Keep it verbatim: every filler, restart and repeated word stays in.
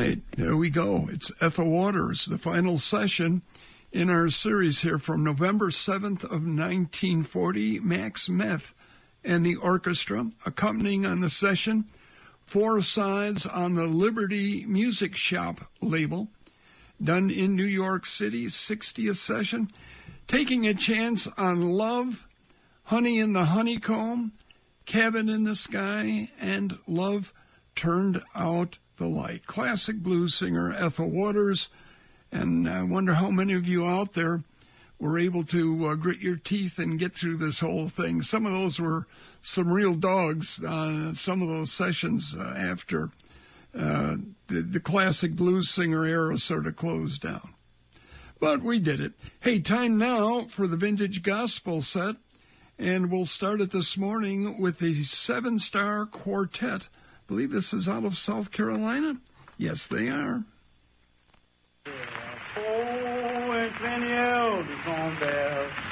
right, there we go. It's Ethel Waters, the final session in our series here from November seventh of nineteen forty. Max Meth and the orchestra accompanying on the session. Four sides on the Liberty Music Shop label, done in New York City, sixtieth session. Taking a chance on Love, Honey in the Honeycomb, Cabin in the Sky, and Love Turned Out the Light. Classic blues singer Ethel Waters, and I wonder how many of you out there were able to uh, grit your teeth and get through this whole thing. Some of those were some real dogs, uh, some of those sessions uh, after uh, the, the classic blues singer era sort of closed down. But we did it. Hey, time now for the Vintage Gospel set, and we'll start it this morning with the Seven Star Quartet. I believe this is out of South Carolina. Yes, they are. Oh, and plenty elders on there.